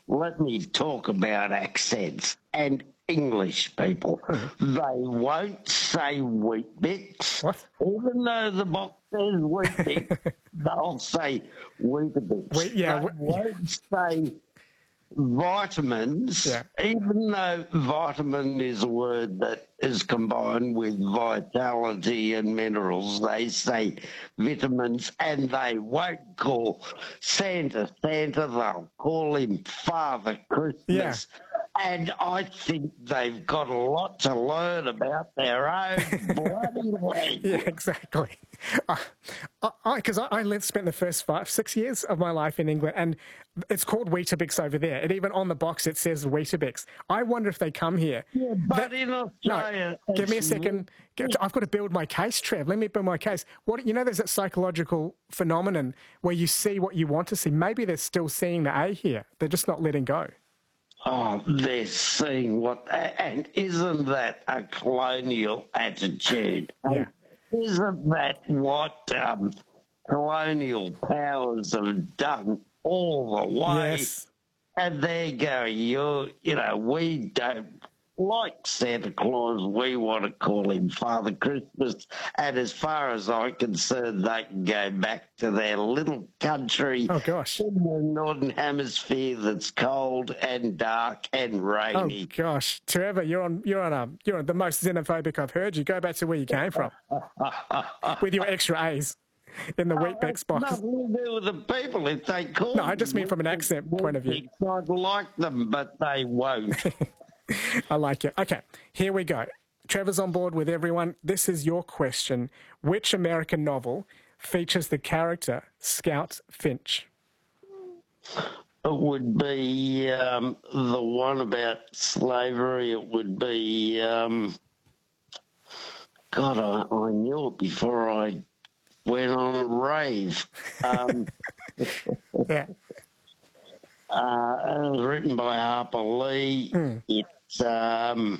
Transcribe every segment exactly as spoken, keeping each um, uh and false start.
let me talk about accents and English people. They won't say Weet-Bix. What? Even though the box says Weet-Bix, they'll say Weetabix. Wait, yeah, They we- won't say vitamins, Yeah. even though vitamin is a word that is combined with vitality and minerals. They say vitamins, and they won't call Santa Santa. They'll call him Father Christmas. And I think they've got a lot to learn about their own bloody language. Yeah, exactly. Because I, I, I lived, spent the first five, six years of my life in England, and it's called Weetabix over there. And even on the box, it says Weetabix. I wonder if they come here. Yeah, but That- in Australia... no, give me a it's second. Get- I've got to build my case, Trev. Let me build my case. What you know, there's that psychological phenomenon where you see what you want to see. Maybe they're still seeing the A here. They're just not letting go. Oh, they're seeing what... And isn't that a colonial attitude? Yeah. Isn't that what um, colonial powers have done all the way? Yes. And they're going, you, you know, we don't like Santa Claus. We want to call him Father Christmas. And as far as I'm concerned, they can go back to their little country Oh, gosh. in the Northern Hemisphere that's cold and dark and Oh rainy. gosh, Trevor, you're on you're on a you're on the most xenophobic I've heard you. Go back to where you came from with your extra A's in the Weet-Bix box. Nothing to do with the people if they call No, I just mean from an accent point of view. I'd like them, but they won't. I like it. Okay, here we go. Trevor's on board with everyone. This is your question. Which American novel features the character Scout Finch? It would be um, the one about slavery. It would be, um, God, I, I knew it before I went on a rave. Um, Yeah. uh, it was written by Harper Lee. Hmm. It's, um,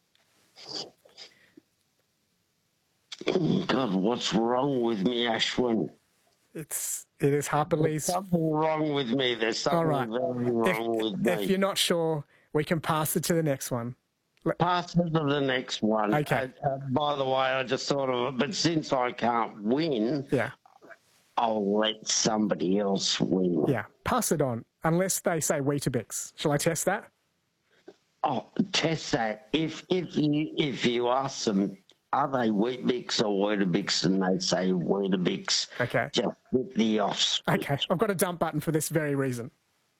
God, what's wrong with me, Ashwin? It's it is Harper Lee's. Something wrong with me. There's something All right. very wrong If, with me. if you're not sure, we can pass it to the next one. Pass it to the next one. Okay. Uh, uh, by the way, I just thought of it, but since I can't win, Yeah. I'll let somebody else win. Yeah. Pass it on, unless they say Weetabix. Shall I test that? Oh, test that. If if you if you ask them, are they Weet-Bix or Weetabix, and they say Weetabix, Okay. just hit the off. Okay. I've got a dump button for this very reason.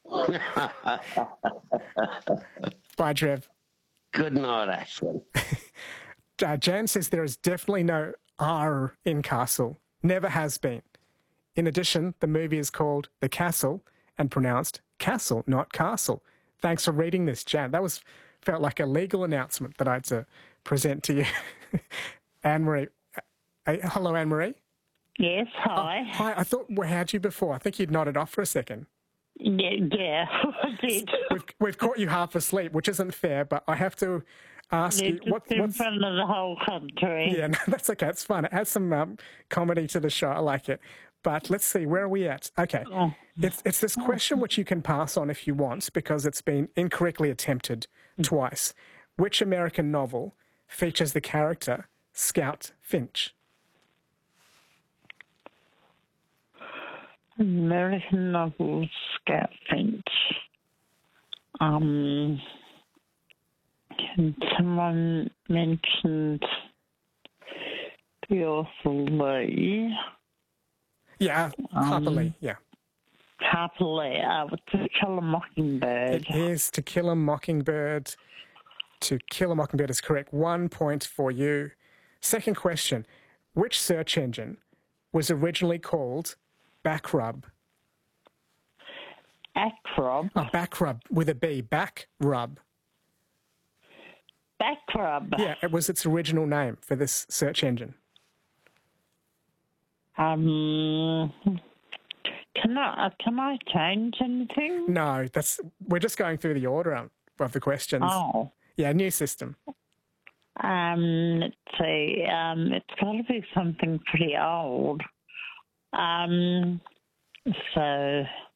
Bye, Trev. Good night, Ashwin. Uh, Jan says there is definitely no R in Castle. Never has been. In addition, the movie is called The Castle and pronounced Castle, not Castle. Thanks for reading this, Jan. That was felt like a legal announcement that I had to present to you. Anne-Marie. Uh, hello, Anne-Marie. Yes, hi. Oh, hi, I thought we had you before. I think you'd nodded off for a second. Yeah, yeah, I did. We've, we've caught you half asleep, which isn't fair, but I have to ask Yeah, you... just What, in what's, front of the whole country. Yeah, no, that's okay. It's fun. It adds some um, comedy to the show. I like it. But let's see, where are we at? Okay. Oh. It's, it's this question which you can pass on if you want, because it's been incorrectly attempted twice. Which American novel features the character Scout Finch? American novel Scout Finch. Um, someone mentioned the author Lee. Yeah, Harper Lee, yeah. Harper Lee, uh, with To Kill a Mockingbird. It is To Kill a Mockingbird. To Kill a Mockingbird is correct. One point for you. Second question. Which search engine was originally called Backrub? Backrub. Oh, Backrub with a B. Backrub. Backrub. Yeah, it was its original name for this search engine. Um, can I can I change anything? No, that's we're just going through the order of of the questions. Oh, Yeah, new system. um, let's see. Um, it's got to be something pretty old. Um, so